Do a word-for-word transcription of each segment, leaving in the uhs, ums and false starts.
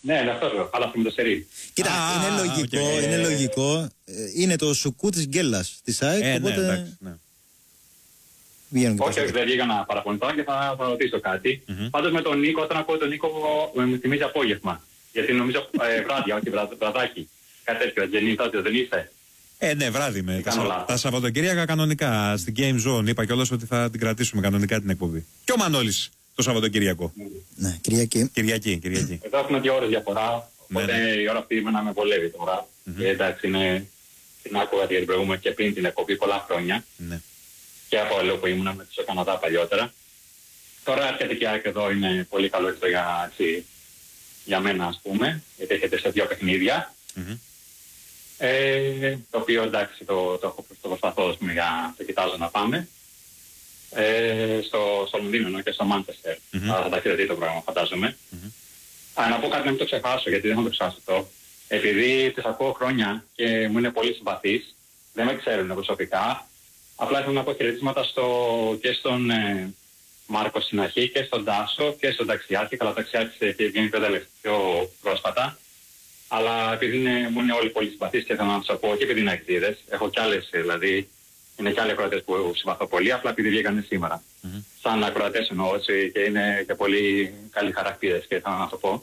Ναι, ναι, αυτό λέω. Χάλασε με το σερί. Κοίτα, ah, είναι λογικό. Okay. Είναι, λογικό. Είναι το σουκού της γκέλας της ΑΕΚ. Ε, οπότε... ναι, εντάξει, ναι. Όχι, όχι, δεν βγήκα να παραπονηθώ και θα, θα ρωτήσω κάτι. Mm-hmm. Πάντως με τον Νίκο, όταν ακούω τον Νίκο, μου θυμίζει απόγευμα. Γιατί νομίζω ε, βράδυ, όχι βραδ, βραδάκι. Κάτι τέτοιο, δεν είναι, δεν είσαι. Ε, ναι, βράδυ με. Τα, τα Σαββατοκύριακα κανονικά στην Game Zone. Είπα κιόλας ότι θα την κρατήσουμε κανονικά την εκπομπή. Και ο Μανώλης το Σαββατοκύριακο. Ναι, Κυριακή. Κυριακή, Κυριακή. Εδώ έχουμε δύο ώρες διαφορά. Οπότε ναι, ναι. Η ώρα αυτή με βολεύει τώρα. Mm-hmm. Και εντάξει, είναι, την άκουγα για την προηγούμενη και πριν την εκπομπή πολλά χρόνια. Ναι. Και από αλλού που ήμουν με το Καναδά παλιότερα. Τώρα έρχεται και ΑΕΚ εδώ, είναι πολύ καλό αυτό για, έτσι, για μένα, ας πούμε, γιατί έχετε σε δύο παιχνίδια. Mm-hmm. Ε, το οποίο εντάξει το, το έχω το προσπαθώ για το κοιτάζω να πάμε. Ε, στο, στο Λονδίνο και στο Μάντσεστερ. Mm-hmm. Θα τα χειριστεί το πρόγραμμα, φαντάζομαι. Mm-hmm. Α, να πω κάτι να μην το ξεχάσω, γιατί δεν θα το ξεχάσω αυτό. Επειδή τις ακούω χρόνια και μου είναι πολύ συμπαθείς, δεν με ξέρουν προσωπικά. Απλά ήθελα να πω χαιρετίσματα στο, και στον ε, Μάρκο στην αρχή και στον Τάσο και στον Ταξιάρχη. Καλά, ο Ταξιάρχης έχει βγει πιο πρόσφατα. Αλλά επειδή είναι, μου είναι όλοι πολύ συμπαθείς και θέλω να τους πω και επειδή είναι ακτήρες, έχω κι άλλες, δηλαδή είναι κι άλλοι ακροατές που συμπαθώ πολύ, απλά επειδή βγήκαν σήμερα. Mm-hmm. Σαν ακροατές εννοώ και είναι και πολύ καλοί χαρακτήρες και θέλω να το πω.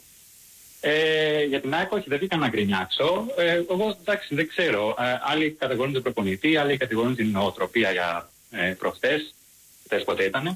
Ε, για την ΑΕΚ όχι, δεν βγήκα να γκρινιάξω. Ε, εγώ εντάξει δεν ξέρω. Ε, άλλοι κατηγορούν τον προπονητή, άλλοι κατηγορούν την νοοτροπία για ε, προχτές. Χθες ποτέ ήταν.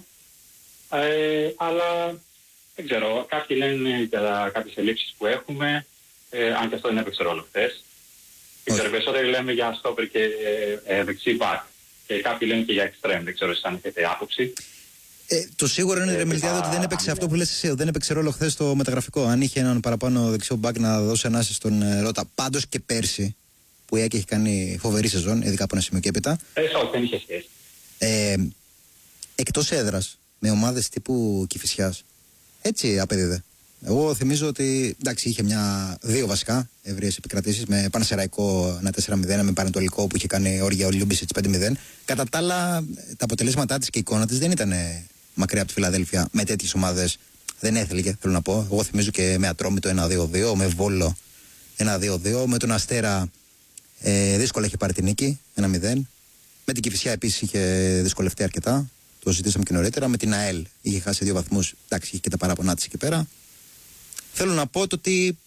Ε, αλλά δεν ξέρω. Κάποιοι λένε για κάποιες ελλείψεις που έχουμε. Ε, αν και αυτό δεν έπαιξε ρόλο χθες. Οι περισσότεροι λέμε για στόπερ και ε, ε, δεξί μπακ. Και κάποιοι λένε και για εξτρέμ. Δεν ξέρω αν έχετε άποψη. Ε, το σίγουρο είναι, ε, ρε Μιλτιάδη, ότι δεν έπαιξε αυτό που λες εσύ. Δεν έπαιξε ρόλο χθες το μεταγραφικό. Αν είχε έναν παραπάνω δεξιό μπακ να δώσει ένα στον ε, Ρώτα. Πάντως και πέρσι, που η ΑΕΚ έχει κάνει φοβερή σεζόν, ειδικά από ένα σημείο και έπειτα. Ε, όχι, δεν είχε σχέση. Ε, εκτός έδρας, με ομάδες τύπου Κηφισιάς, έτσι απέδιδε. Εγώ θυμίζω ότι εντάξει, είχε μια, δύο βασικά ευρείες επικρατήσεις με Πανσεραϊκό ένα τέσσερα μηδέν, με Πανετολικό που είχε κάνει όργια ο Λιούμπισιτς πέντε μηδέν. Κατά τα άλλα, τα αποτελέσματά της και η εικόνα της δεν ήταν μακριά από τη Φιλαδέλφια. Με τέτοιες ομάδες δεν έθελε, θέλω να πω. Εγώ θυμίζω και με Ατρόμητο ένα δύο δύο, με Βόλο ένα δύο δύο, με τον Αστέρα ε, δύσκολα είχε πάρει την νίκη ένα μηδέν. Με την Κηφισιά επίσης είχε δυσκολευτεί αρκετά. Το συζητήσαμε και νωρίτερα. Με την ΑΕΛ είχε χάσει δύο βαθμούς. Εντάξει, είχε και τα παράπονά της εκεί πέρα. Θέλω να πω το ότι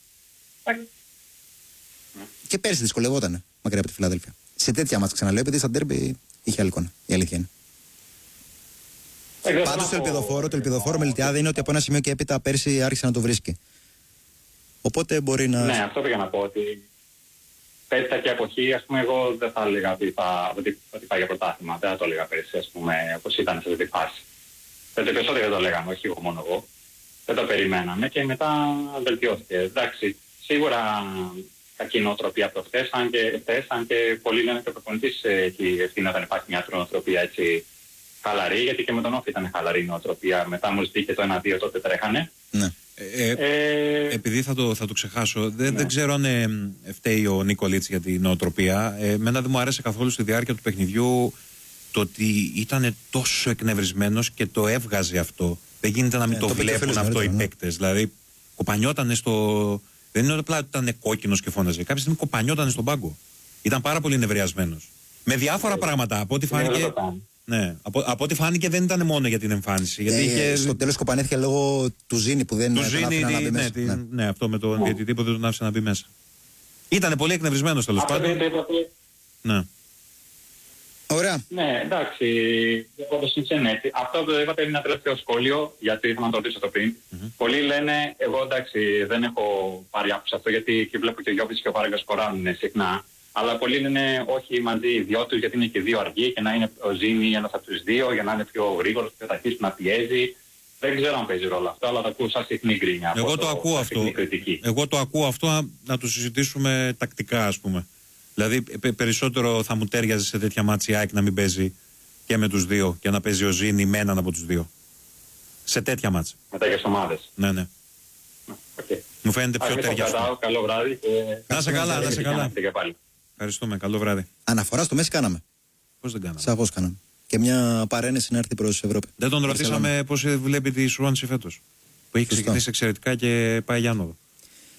και πέρσι δυσκολευόταν μακριά από τη Φιλαδέλφια. Σε τέτοια μας ξαναλέω, επειδή στα ντέρμπι είχε άλλη εικόνα. Η αλήθεια είναι. Πάντως το ελπιδοφόρο, το ελπιδοφόρο Μιλτιάδη είναι ότι από ένα σημείο και έπειτα πέρσι άρχισε να το βρίσκει. Οπότε μπορεί να... Ναι, αυτό πήγα να πω, ότι πέτσα και εποχή, ας πούμε, εγώ δεν θα έλεγα ότι, θα, ότι, ότι πάει για πρωτάθλημα. Δεν θα το έλεγα πέρσι, ας πούμε, όπως ήταν σε αυτή τη φάση. Δεν το περισσότερο δεν το λέγαμε, όχι εγώ μόνο εγώ. Δεν το περιμέναμε και μετά βελτιώθηκε. Εντάξει, σίγουρα κακή νοοτροπία από χθες, αν και χθες, αν και πολλοί λένε και ο προπονητής εκεί ευθύνη όταν υπάρχει μια νοοτροπία έτσι χαλαρή, γιατί και με τον Όφη ήταν χαλαρή νοοτροπία. Μετά μου ζητήκε το ένα δύο, τότε τρέχανε. Ναι. Ε, ε, επειδή θα το, θα το ξεχάσω, δεν, ναι. δεν ξέρω αν ε, φταίει ο Νικολίτς για την νοοτροπία. Ε, εμένα δεν μου άρεσε καθόλου στη διάρκεια του παιχνιδιού το ότι ήταν τόσο εκνευρισμένος και το έβγαζε αυτό. Δεν γίνεται να μην ε, το, το βλέπουν αυτό οι ναι. παίκτες. Δηλαδή, κοπανιότανε στο. Δεν είναι απλά ότι ήταν κόκκινος και φώναζε. Κάποια στιγμή κοπανιότανε στον πάγκο. Ήταν πάρα πολύ νευριασμένος. Με διάφορα ε, πράγματα. Από ό,τι φάνηκε. Ναι, από, από ό,τι φάνηκε δεν ήταν μόνο για την εμφάνιση. Γιατί ε, είχε... Στο τέλος κοπανέθηκε λόγω του Ζήνη που δεν του τον άφησε να μπει ναι, μέσα. Τη, ναι. ναι, αυτό με τον διαιτητή που δεν τον άφησε να μπει μέσα. Ήτανε πολύ εκνευρισμένος τέλος πάντων. Ναι. Ωραία. Ναι, εντάξει. Εγώ το σύμψεν έτσι. Αυτό που είπατε είναι ένα τελευταίο σχόλιο, γιατί ήθελα να το ρωτήσω το πριν. Mm-hmm. Πολλοί λένε, εγώ εντάξει δεν έχω πάρει άποψη αυτό, γιατί και βλέπω και ο Γιώβης και ο Βάραγκας κοράνουν συχνά. Αλλά πολλοί λένε όχι μαζί οι δυο τους, γιατί είναι και δύο αργοί και να είναι ο Ζήνη ένας από τους δύο, για να είναι πιο γρήγορος, πιο ταχύς, να πιέζει. Δεν ξέρω αν παίζει ρόλο αυτό, αλλά το ακούω σαν συχνή γκρίνια. Εγώ το, το ακούω αυτό. Εγώ το ακούω αυτό να το συζητήσουμε τακτικά, ας πούμε. Δηλαδή περισσότερο θα μου τέριαζε σε τέτοια μάτια ΑΕΚ να μην παίζει και με τους δύο και να παίζει ο Ζήνη με έναν από τους δύο. Σε τέτοια μάτια. Με τέτοιες ομάδες. Ναι, ναι. Okay. Μου φαίνεται πιο ταιριαστό. Καλό βράδυ. Και... Να σε καλά, να σε καλά. Ευχαριστούμε, καλό βράδυ. Αναφορά στο Μέση κάναμε. Πώς δεν κάναμε. Σαφώς κάναμε. Και μια παρένεση να έρθει προς Ευρώπη. Δεν τον ρωτήσαμε πώς βλέπει τη Σουάνση φέτος. Που έχει ξεκινήσει εξαιρετικά και πάει για άνοδο.